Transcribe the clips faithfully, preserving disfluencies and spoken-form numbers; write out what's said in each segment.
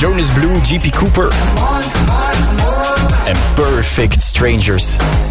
Jonas Blue, G P Cooper en Perfect Strangers.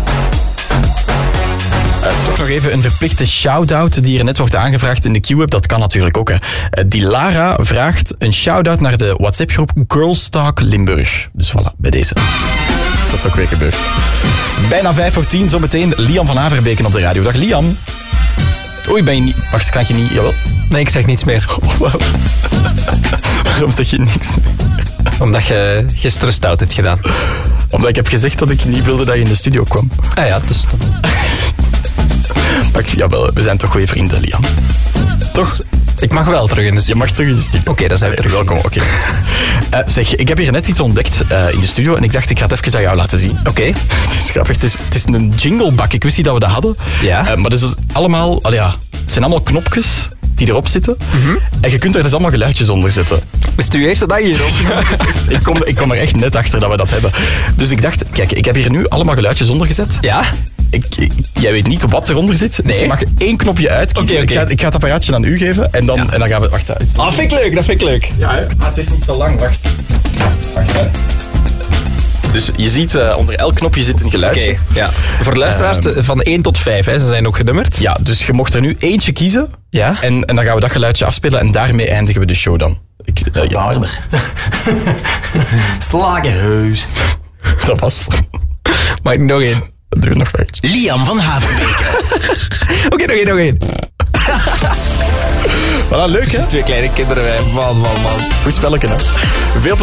Uh, toch nog even een verplichte shout-out die er net wordt aangevraagd in de Q-Up. Dat kan natuurlijk ook. Hè. Uh, die Lara vraagt een shout-out naar de WhatsApp-groep Girls Talk Limburg. Dus voilà, bij deze. Is dat ook weer gebeurd. Bijna vijf voor tien, zometeen Liam van Averbeken op de radio. Dag Liam. Oei, ben je niet... Wacht, kan je niet... Jawel. Nee, ik zeg niets meer. Oh, wow. Waarom zeg je niks meer? Omdat je gisteren stout hebt gedaan. Omdat ik heb gezegd dat ik niet wilde dat je in de studio kwam. Ah ja, dus... Maar ik, jawel, we zijn toch goede vrienden, Liam. Toch? Ik mag wel terug in de studio. Je mag terug in de studio. Oké, okay, dan zijn we terug. Welkom, oké. Okay. Uh, zeg, ik heb hier net iets ontdekt uh, in de studio en ik dacht, ik ga het even aan jou laten zien. Oké. Okay. Het is grappig, het is, het is een jinglebak. Ik wist niet dat we dat hadden. Ja. Uh, maar het is dus allemaal, al ja, het zijn allemaal knopjes die erop zitten. Mm-hmm. En je kunt er dus allemaal geluidjes onder zetten. Is het uw eerste dag hier? ik, kom, ik kom er echt net achter dat we dat hebben. Dus ik dacht, kijk, ik heb hier nu allemaal geluidjes onder gezet. Ja. Ik, ik, jij weet niet wat eronder zit, dus nee. Je mag één knopje uitkiezen. Okay, okay. Ik, ga, ik ga het apparaatje aan u geven en dan, ja. en dan gaan we... Wacht, dat ah, vind ik leuk, dat vind ik leuk. Ja, maar het is niet te lang, wacht. Wacht, hè. Dus je ziet, uh, onder elk knopje zit een geluidje. Okay, ja. Voor de luisteraars uh, van één tot vijf, hè, ze zijn ook genummerd. Ja, dus je mocht er nu eentje kiezen. Ja. En, en dan gaan we dat geluidje afspelen en daarmee eindigen we de show dan. Ik, uh, ja. Harder. Slagenhuis. Dat was het. Mag ik nog één? Dat duurt nog wat. Liam van Havenbeke. Oké, okay, nog één, nog één. Voilà, leuk, hè? Precies twee kleine kinderen, wij. Man, man, man. Goed spelletje, hè? Veel